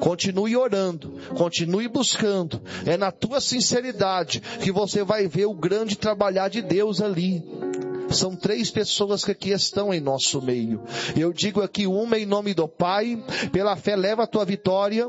Continue orando, continue buscando. É na tua sinceridade que você vai ver o grande trabalhar de Deus ali. São 3 pessoas que aqui estão em nosso meio. Eu digo aqui uma em nome do Pai, pela fé leva a tua vitória.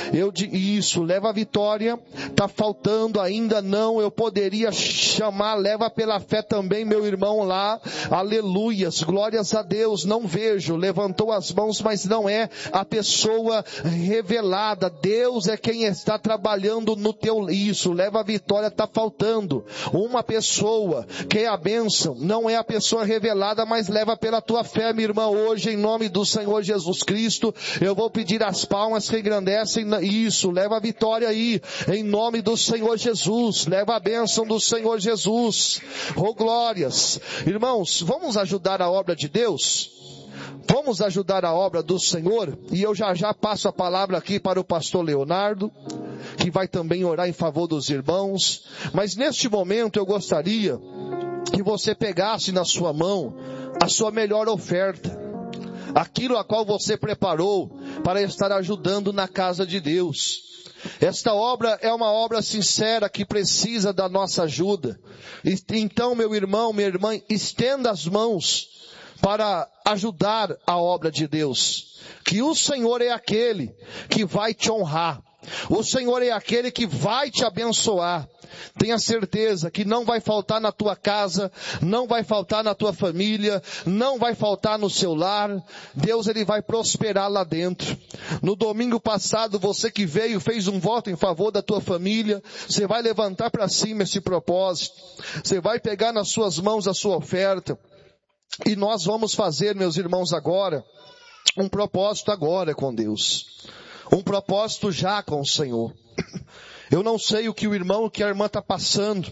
Isso, leva a vitória. Tá faltando ainda não, eu poderia chamar, leva pela fé também meu irmão lá. Aleluias, glórias a Deus. Não vejo, levantou as mãos, mas não é a pessoa revelada. Deus é quem está trabalhando no teu, isso, leva a vitória. Tá faltando uma pessoa que é a bênção, não é a pessoa revelada, mas leva pela tua fé, minha irmã. Hoje, em nome do Senhor Jesus Cristo, eu vou pedir as palmas que engrandecem isso, leva a vitória aí, em nome do Senhor Jesus, leva a bênção do Senhor Jesus. Oh, glórias. Irmãos, vamos ajudar a obra de Deus? Vamos ajudar a obra do Senhor? E eu já passo a palavra aqui para o pastor Leonardo, que vai também orar em favor dos irmãos. Mas neste momento eu gostaria que você pegasse na sua mão a sua melhor oferta, aquilo a qual você preparou para estar ajudando na casa de Deus. Esta obra é uma obra sincera que precisa da nossa ajuda. Então, meu irmão, minha irmã, estenda as mãos para ajudar a obra de Deus. Que o Senhor é aquele que vai te honrar. O Senhor é aquele que vai te abençoar. Tenha certeza que não vai faltar na tua casa, não vai faltar na tua família, não vai faltar no seu lar. Deus, Ele vai prosperar lá dentro. No domingo passado, você que veio, fez um voto em favor da tua família. Você vai levantar para cima esse propósito. Você vai pegar nas suas mãos a sua oferta. E nós vamos fazer, meus irmãos, agora, um propósito agora com Deus. Um propósito já com o Senhor. Eu não sei o que o irmão, o que a irmã está passando.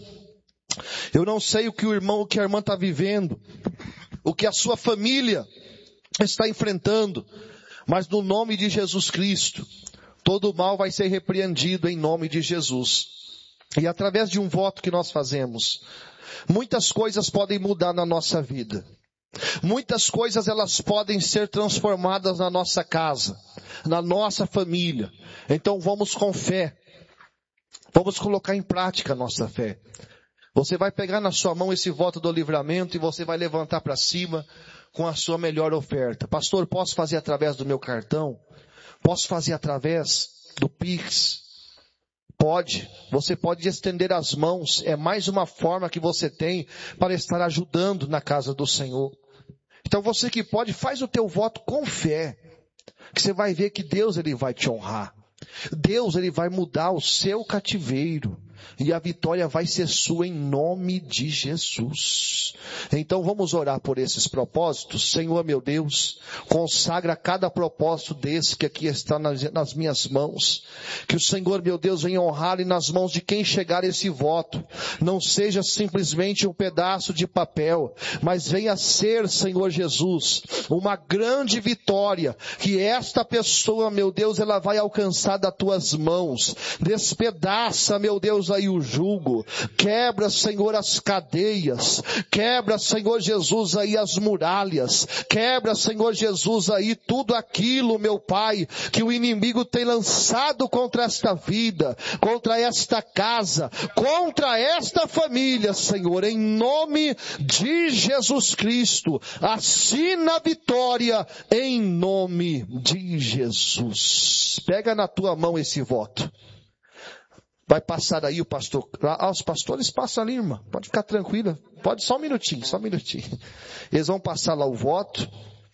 Eu não sei o que o irmão, o que a irmã está vivendo. O que a sua família está enfrentando. Mas no nome de Jesus Cristo, todo mal vai ser repreendido em nome de Jesus. E através de um voto que nós fazemos, muitas coisas podem mudar na nossa vida. Muitas coisas elas podem ser transformadas na nossa casa, na nossa família. Então vamos com fé. Vamos colocar em prática a nossa fé. Você vai pegar na sua mão esse voto do livramento e você vai levantar para cima com a sua melhor oferta. Pastor, posso fazer através do meu cartão? Posso fazer através do Pix? Pode. Você pode estender as mãos. É mais uma forma que você tem para estar ajudando na casa do Senhor. Então você que pode, faz o teu voto com fé. Que você vai ver que Deus, Ele vai te honrar. Deus, Ele vai mudar o seu cativeiro. E a vitória vai ser sua em nome de Jesus. Então vamos orar por esses propósitos. Senhor meu Deus, consagra cada propósito desse que aqui está nas minhas mãos. Que o Senhor meu Deus venha honrar e nas mãos de quem chegar esse voto. Não seja simplesmente um pedaço de papel, mas venha ser, Senhor Jesus, uma grande vitória. Que esta pessoa, meu Deus, ela vai alcançar das tuas mãos. Despedaça, meu Deus, aí o jugo, quebra, Senhor, as cadeias, quebra, Senhor Jesus, aí as muralhas, quebra, Senhor Jesus, aí tudo aquilo, meu Pai, que o inimigo tem lançado contra esta vida, contra esta casa, contra esta família, Senhor, em nome de Jesus Cristo, assina a vitória em nome de Jesus. Pega na tua mão esse voto. Vai passar aí o pastor. Os pastores passam ali, irmã. Pode ficar tranquila. Pode, só um minutinho. Eles vão passar lá o voto.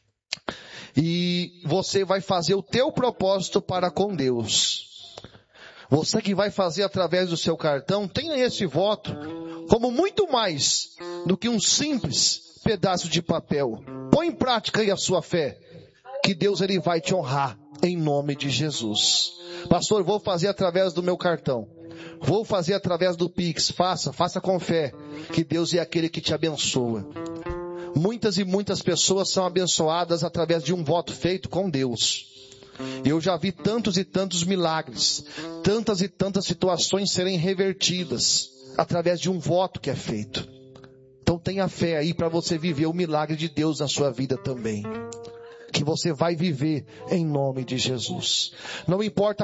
E você vai fazer o teu propósito para com Deus. Você que vai fazer através do seu cartão, tenha esse voto como muito mais do que um simples pedaço de papel. Põe em prática aí a sua fé. Que Deus, Ele vai te honrar em nome de Jesus. Pastor, vou fazer através do meu cartão. Vou fazer através do Pix. Faça com fé, que Deus é aquele que te abençoa. Muitas e muitas pessoas são abençoadas através de um voto feito com Deus. Eu já vi tantos e tantos milagres, tantas e tantas situações serem revertidas através de um voto que é feito. Então tenha fé aí para você viver o milagre de Deus na sua vida também. Que você vai viver em nome de Jesus. Não importa